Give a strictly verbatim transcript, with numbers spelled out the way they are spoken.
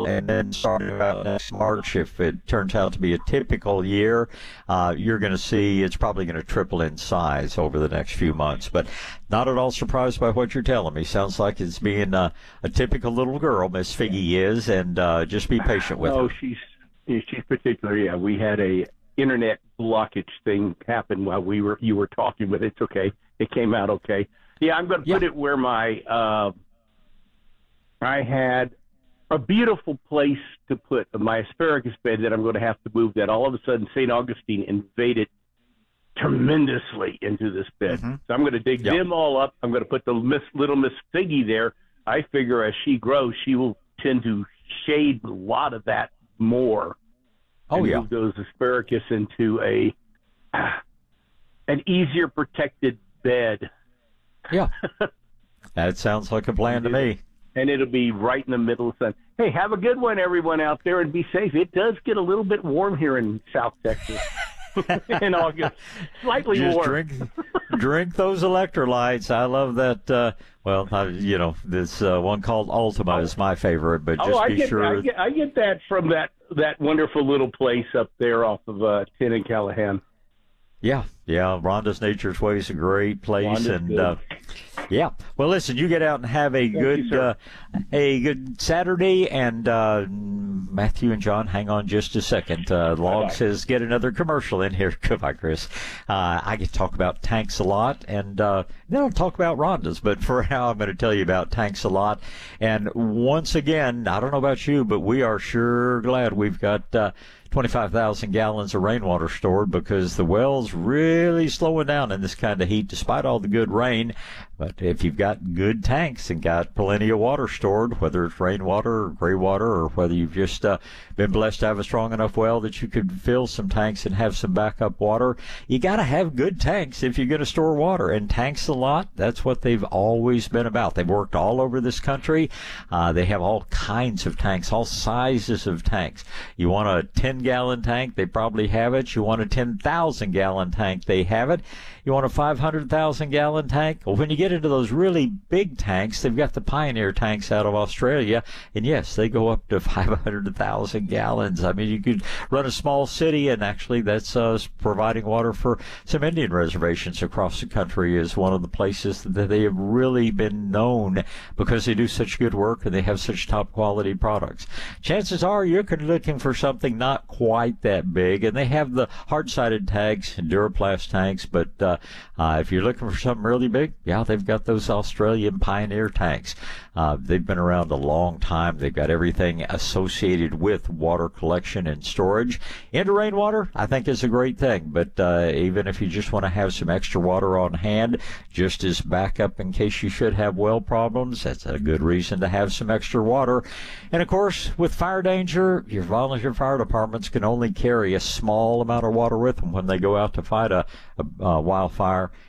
April, and then starting about next March, if it turns out to be a typical year, uh, you're going to see it's probably going to triple in size over the next few months. But not at all surprised by what you're telling me. Sounds like it's being uh, a typical little girl, Miss Figgy is, and uh, just be patient with oh, her. she's she's particular. Yeah, we had a internet blockage thing happen while we were you were talking, but it's okay. It came out okay. Yeah, I'm going to Yeah. put it where my uh, I had a beautiful place to put my asparagus bed that I'm going to have to move. That all of a sudden Saint Augustine invaded tremendously into this bed. Mm-hmm. So I'm going to dig Yep. them all up. I'm going to put the Miss, little Miss Figgy there. I figure as she grows, she will tend to shade a lot of that more. Oh, and yeah. move those asparagus into a an easier protected bed. Yeah. That sounds like a plan to me. And it'll be right in the middle of the sun. Hey, have a good one, everyone out there, and be safe. It does get a little bit warm here in South Texas in August. Slightly Just warm. drink, drink those electrolytes. I love that. Uh, well, I, you know, this uh, one called Ultima is my favorite, but just oh, I be get, sure. I get, I get that from that, that wonderful little place up there off of uh, ten and Callahan. Yeah, yeah. Rhonda's Nature's Way is a great place, Rhonda's and good. uh, yeah. Well, listen, you get out and have a Thank good, you, sir. uh, a good Saturday, and uh, Matthew and John, hang on just a second. Uh, Log Bye-bye. says get another commercial in here. Goodbye, Chris. Uh, I get to talk about tanks a lot, and uh, then I'll talk about Rhonda's. But for now, I'm going to tell you about tanks a lot. And once again, I don't know about you, but we are sure glad we've got Uh, twenty-five thousand gallons of rainwater stored, because the well's really slowing down in this kind of heat despite all the good rain. But if you've got good tanks and got plenty of water stored, whether it's rainwater or gray water, or whether you've just uh, been blessed to have a strong enough well that you could fill some tanks and have some backup water, you got to have good tanks if you're going to store water. And Tanks a Lot, that's what they've always been about. They've worked all over this country. Uh, they have all kinds of tanks, all sizes of tanks. You want a ten gallon tank, they probably have it. You want a ten thousand gallon tank, they have it. You want a five hundred thousand gallon tank? Well, when you get into those really big tanks, they've got the Pioneer tanks out of Australia. And yes, they go up to five hundred thousand gallons. I mean, you could run a small city, and actually that's uh, providing water for some Indian reservations across the country is one of the places that they have really been known because they do such good work and they have such top quality products. Chances are you're looking for something not quite that big, and they have the hard-sided tanks and Duraplast tanks, but uh, uh, if you're looking for something really big, yeah, they've got those Australian Pioneer tanks. Uh, they've been around a long time. They've got everything associated with water collection and storage. Into rainwater, I think, is a great thing, but uh, even if you just want to have some extra water on hand, just as backup in case you should have well problems, that's a good reason to have some extra water. And of course, with fire danger, your volunteer fire departments can only carry a small amount of water with them when they go out to fight a, a, a wildfire.